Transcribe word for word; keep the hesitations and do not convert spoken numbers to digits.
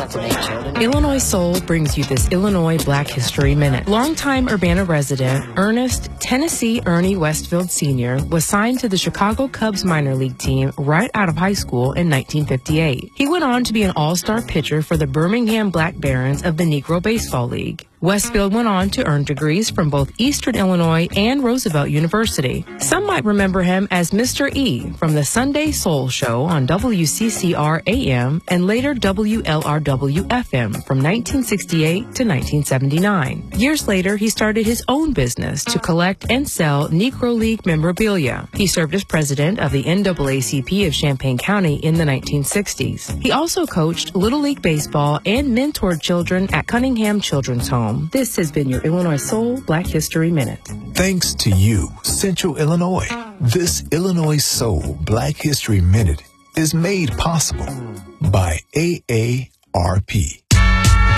Illinois Soul brings you this Illinois Black History Minute. Longtime Urbana resident Ernest Tennessee Ernie Westfield Senior was signed to the Chicago Cubs minor league team right out of high school in nineteen fifty-eight. He went on to be an all-star pitcher for the Birmingham Black Barons of the Negro Baseball League. Westfield went on to earn degrees from both Eastern Illinois and Roosevelt University. Some might remember him as Mister E from the Sunday Soul Show on W C C R A M and later W L R W F M from nineteen sixty-eight to nineteen seventy-nine. Years later, he started his own business to collect and sell Negro League memorabilia. He served as president of the N double A C P of Champaign County in the nineteen sixties. He also coached Little League Baseball and mentored children at Cunningham Children's Home. This has been your Illinois Soul Black History Minute. Thanks to you, Central Illinois. This Illinois Soul Black History Minute is made possible by A A R P.